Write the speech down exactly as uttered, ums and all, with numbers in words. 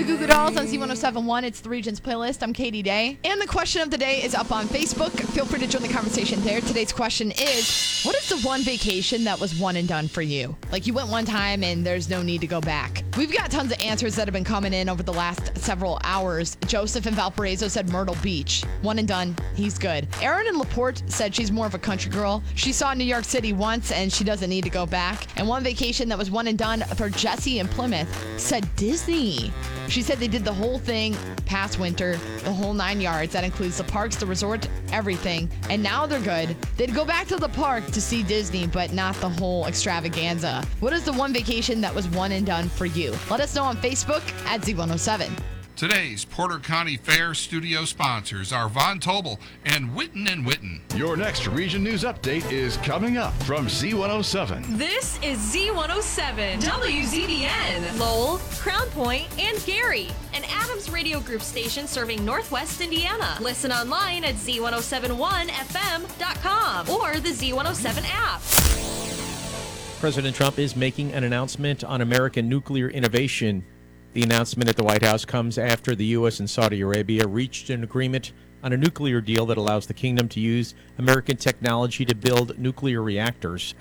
Goo Goo Dolls on Z one oh seven point one. It's the Regions playlist. I'm Katie Day. And the question of the day is up on Facebook. Feel free to join the conversation there. Today's question is, what is the one vacation that was one and done for you? Like you went one time and there's no need to go back. We've got tons of answers that have been coming in over the last several hours. Joseph in Valparaiso said Myrtle Beach. One and done. He's good. Erin in LaPorte said she's more of a country girl. She saw New York City once and she doesn't need to go back. And one vacation that was one and done for Jesse in Plymouth said Disney. She said they did the whole thing past winter, the whole nine yards. That includes the parks, the resort, everything. And now they're good. They'd go back to the park to see Disney, but not the whole extravaganza. What is the one vacation that was one and done for you? Let us know on Facebook at Z one oh seven. Today's Porter County Fair studio sponsors are Von Tobel and Witten and Witten. Your next Region News Update is coming up from Z one oh seven. This is Z one oh seven, W Z B N, Lowell, Crown Point, and Gary, an Adams Radio Group station serving Northwest Indiana. Listen online at Z one oh seven one F M dot com or the Z one oh seven app. President Trump is making an announcement on American nuclear innovation. The announcement at the White House comes after the U S and Saudi Arabia reached an agreement on a nuclear deal that allows the kingdom to use American technology to build nuclear reactors.